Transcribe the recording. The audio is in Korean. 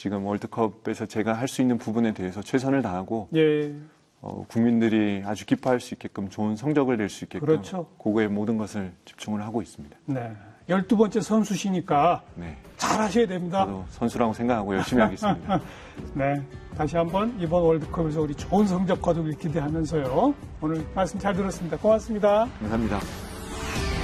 지금 월드컵에서 제가 할 수 있는 부분에 대해서 최선을 다하고 예. 국민들이 아주 기뻐할 수 있게끔 좋은 성적을 낼 수 있게끔 그렇죠. 그거에 모든 것을 집중을 하고 있습니다. 네. 12번째 선수시니까 네. 잘하셔야 됩니다. 저도 선수라고 생각하고 열심히 하겠습니다. 네. 다시 한번 이번 월드컵에서 우리 좋은 성적 거두길 기대하면서요. 오늘 말씀 잘 들었습니다. 고맙습니다. 감사합니다.